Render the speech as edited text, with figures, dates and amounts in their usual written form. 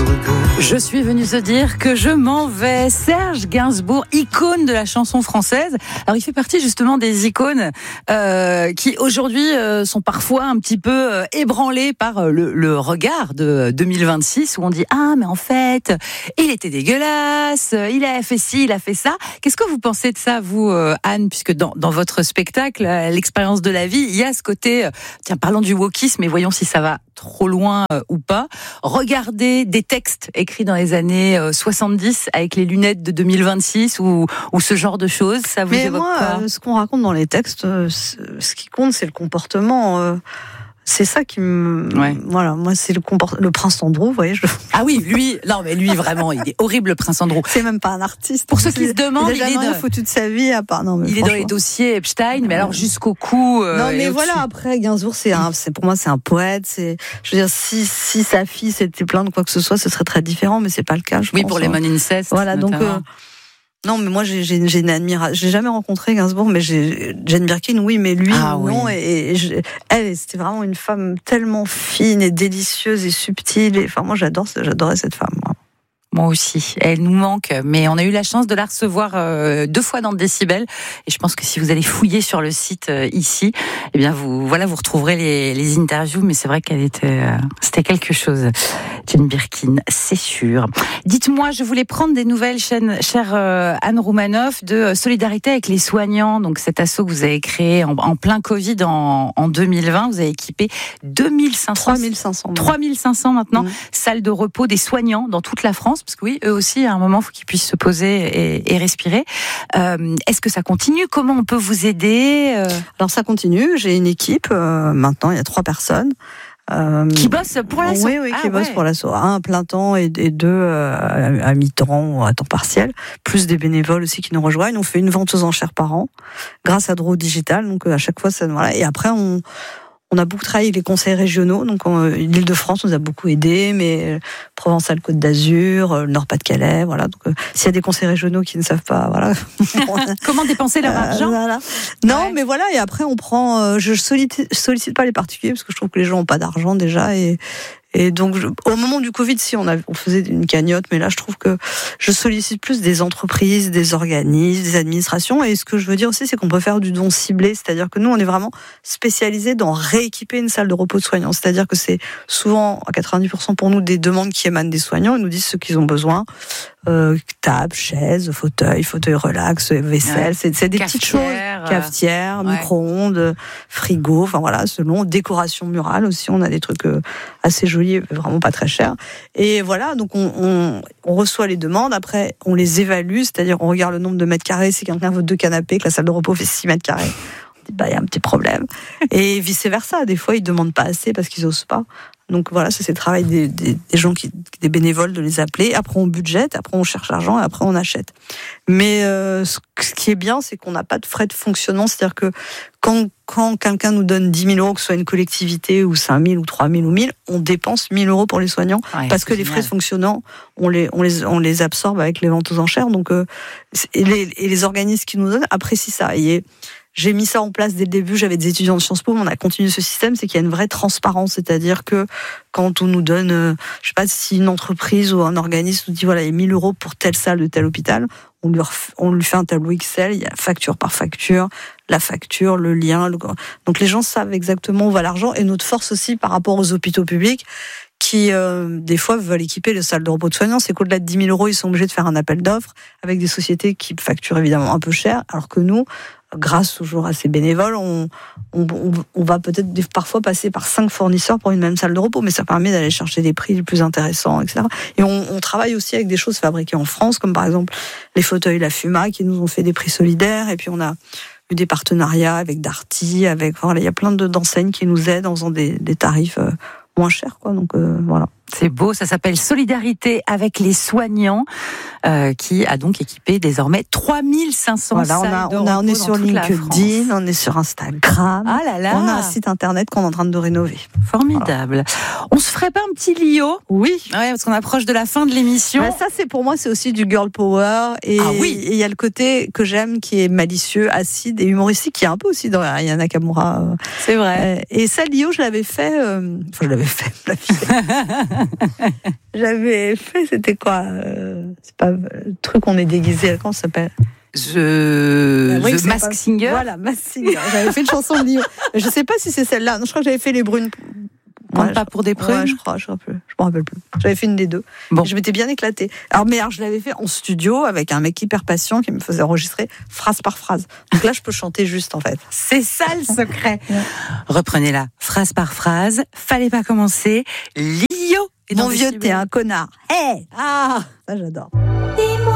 Je suis venue se dire que je m'en vais. Serge Gainsbourg, icône de la chanson française. Alors il fait partie justement des icônes qui aujourd'hui sont parfois un petit peu ébranlées par le regard de 2026 où on dit ah mais en fait il était dégueulasse, il a fait ci, il a fait ça. Qu'est-ce que vous pensez de ça vous Anne, puisque dans votre spectacle l'expérience de la vie il y a ce côté tiens parlons du wokisme et voyons si ça va trop loin ou pas. Regardez des textes écrits dans les années 70 avec les lunettes de 2026 ou ce genre de choses, ça vous évoque quoi ? Ce qu'on raconte dans les textes, ce qui compte, c'est le comportement. C'est ça qui me... Ouais. Voilà, moi, c'est le prince Andrew, vous voyez. Ah oui, lui vraiment, il est horrible, le prince Andrew. C'est même pas un artiste. Pour ceux qui se demandent, il a jamais rien foutu de sa vie, à part... Non, mais il est dans les dossiers Epstein, mais alors jusqu'au cou... non, mais voilà, après, Gainsbourg, pour moi, c'est un poète. Je veux dire, si sa fille s'était plainte de quoi que ce soit, ce serait très différent, mais c'est pas le cas, je pense. Pour les mon incest. Voilà, notamment. Donc... non, mais moi, j'ai une admiration. Je l'ai jamais rencontré, Gainsbourg, mais Jane Birkin, oui, mais lui, non. Oui. Elle, c'était vraiment une femme tellement fine et délicieuse et subtile. Et, enfin, moi, j'adorais cette femme. Moi aussi, elle nous manque, mais on a eu la chance de la recevoir 2 fois dans Décibel, et je pense que si vous allez fouiller sur le site ici, eh bien vous retrouverez les interviews, mais c'est vrai c'était quelque chose. Jane Birkin, c'est sûr. Dites-moi, je voulais prendre des nouvelles, chère Anne Roumanoff, de solidarité avec les soignants. Donc cet asso que vous avez créé en plein Covid en 2020, vous avez équipé 3500 maintenant, salles de repos des soignants dans toute la France. Parce que oui, eux aussi, à un moment, il faut qu'ils puissent se poser et respirer. Est-ce que ça continue ? Comment on peut vous aider ? Alors ça continue. J'ai une équipe. Maintenant, il y a 3 personnes. Qui bossent pour l'asso ? Oui, qui bossent pour l'asso. 1 à plein temps et 2 à mi-temps ou à temps partiel. Plus des bénévoles aussi qui nous rejoignent. On fait une vente aux enchères par an grâce à Draw Digital. Donc à chaque fois, ça voilà. Et après, on a beaucoup travaillé avec les conseils régionaux, donc l'Île-de-France nous a beaucoup aidés, mais Provence-Alpes-Côte d'Azur, le Nord-Pas-de-Calais, voilà. Donc s'il y a des conseils régionaux qui ne savent pas, voilà. Comment dépenser leur argent ? Voilà. Non, mais voilà. Et après, on prend. Je sollicite pas les particuliers parce que je trouve que les gens ont pas d'argent déjà et donc, au moment du Covid, on faisait une cagnotte, mais là, je trouve que je sollicite plus des entreprises, des organismes, des administrations. Et ce que je veux dire aussi, c'est qu'on peut faire du don ciblé. C'est-à-dire que nous, on est vraiment spécialisés dans rééquiper une salle de repos de soignants. C'est-à-dire que c'est souvent, à 90% pour nous, des demandes qui émanent des soignants. Ils nous disent ce qu'ils ont besoin. Table, chaise, fauteuil relax, vaisselle. C'est des petites choses. Cafetière, micro-ondes, frigo. Enfin voilà, selon. Décoration murale aussi. On a des trucs assez jolis, vraiment pas très chers. Et voilà, donc on reçoit les demandes. Après, on les évalue. C'est-à-dire, on regarde le nombre de mètres carrés. Si quelqu'un veut 2 canapés, que la salle de repos fait 6 mètres carrés. Il y a un petit problème. Et vice-versa. Des fois, ils demandent pas assez parce qu'ils osent pas. Donc voilà, c'est le travail des gens, des bénévoles, de les appeler. Après, on budgète, après, on cherche l'argent et après, on achète. Mais ce qui est bien, c'est qu'on n'a pas de frais de fonctionnement. C'est-à-dire que quand quelqu'un nous donne 10 000 euros, que ce soit une collectivité ou 5 000 ou 3 000 ou 1 000, on dépense 1 000 euros pour les soignants parce que les frais de fonctionnement, on les absorbe avec les ventes aux enchères. Donc, et les organismes qui nous donnent apprécient ça. J'ai mis ça en place dès le début, j'avais des étudiants de Sciences Po, mais on a continué ce système, c'est qu'il y a une vraie transparence, c'est-à-dire que quand on nous donne, je sais pas si une entreprise ou un organisme nous dit voilà, il y a 1 000 euros pour telle salle de tel hôpital, on lui fait un tableau Excel, il y a facture par facture, la facture, le lien, donc les gens savent exactement où va l'argent, et notre force aussi par rapport aux hôpitaux publics, qui des fois veulent équiper les salles de repos de soignants, c'est qu'au-delà de 10 000 euros, ils sont obligés de faire un appel d'offres avec des sociétés qui facturent évidemment un peu cher, alors que nous, grâce toujours à ces bénévoles, on va peut-être parfois passer par 5 fournisseurs pour une même salle de repos, mais ça permet d'aller chercher des prix les plus intéressants, etc. Et on travaille aussi avec des choses fabriquées en France, comme par exemple les fauteuils La Fuma, qui nous ont fait des prix solidaires, et puis on a eu des partenariats avec Darty, voilà, il y a plein d'enseignes qui nous aident en faisant des tarifs moins chers, quoi. Donc voilà. C'est beau, ça s'appelle Solidarité avec les soignants, qui a donc équipé désormais 3500 salles de repos. On est sur LinkedIn, on est sur Instagram. Ah là là. On a un site internet qu'on est en train de rénover. Formidable. Voilà. On se ferait pas un petit Lio ? Oui. Ouais, parce qu'on approche de la fin de l'émission. Bah ça, pour moi, c'est aussi du girl power. Et il y a le côté que j'aime qui est malicieux, acide et humoristique, qui est un peu aussi dans Aya Nakamura. C'est vrai. Et ça, Lio, je l'avais fait. Je l'avais fait. J'avais fait, c'était quoi c'est pas le truc on est déguisé, comment ça s'appelle? The Masked Singer. Voilà, Masked Singer. J'avais fait une chanson de livre. Je sais pas si c'est celle-là. Non, je crois que j'avais fait Les Brunes. Pas pour des prunes. Ouais, je crois, je me rappelle plus. J'avais fait une des deux. Bon. Je m'étais bien éclatée. Alors, je l'avais fait en studio avec un mec hyper patient qui me faisait enregistrer phrase par phrase. Donc là, je peux chanter juste, en fait. C'est ça le secret. Reprenez-la phrase par phrase. Fallait pas commencer. Lio. Mon vieux, t'es un connard. Hey! Ah! Ça, j'adore.